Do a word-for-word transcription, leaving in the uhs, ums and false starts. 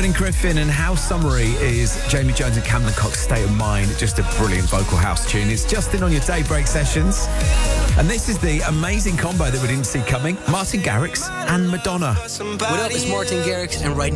Glenn Griffin and House Summary is Jamie Jones and Camden Cox State of Mind. Just a brilliant vocal house tune. It's Justin on your Daybreak sessions. And this is the amazing combo that we didn't see coming. Martin Garrix and Madonna. What up, it's Martin Garrix, and right now